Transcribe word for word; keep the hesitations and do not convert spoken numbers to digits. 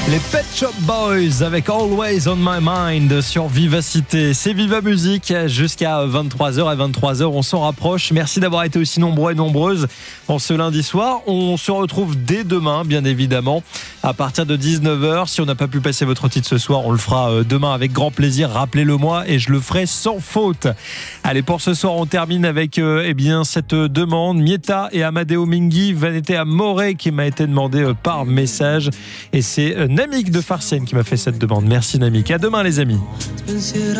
Les Pet Shop Boys avec Always on My Mind sur Vivacité. C'est Viva Musique jusqu'à vingt-trois heures. À vingt-trois heures, on s'en rapproche. Merci d'avoir été aussi nombreux et nombreuses en ce lundi soir. On se retrouve dès demain, bien évidemment, à partir de dix-neuf heures. Si on n'a pas pu passer votre titre ce soir, on le fera demain avec grand plaisir. Rappelez-le moi et je le ferai sans faute. Allez, pour ce soir, on termine avec euh, eh bien, cette demande. Mieta et Amadeo Minghi, Vanité Amore, qui m'a été demandé euh, par message. Et c'est euh, Namik de Farciennes qui m'a fait cette demande. Merci Namik. À demain les amis.